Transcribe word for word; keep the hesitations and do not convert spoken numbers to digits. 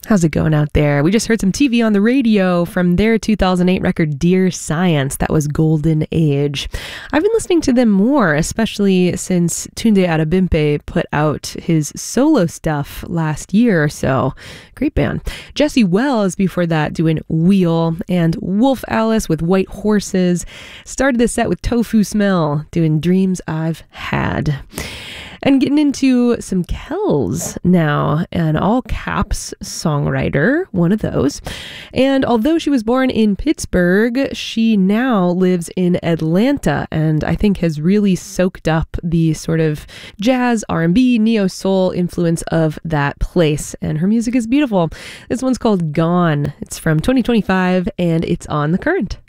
How's it going out there? We just heard some T V on the radio from their two thousand eight record, Dear Science. That was Golden Age. I've been listening to them more, especially since Tunde Adebimpe put out his solo stuff last year or so. Great band. Jesse Wells before that doing Wheel, and Wolf Alice with White Horses. Started the set with Tofu Smell doing Dreams I've Had. And getting into some Kells now, an all caps songwriter, one of those. And although she was born in Pittsburgh, she now lives in Atlanta and I think has really soaked up the sort of jazz, R and B, neo-soul influence of that place. And her music is beautiful. This one's called Gone. It's from twenty twenty-five and it's on The Current.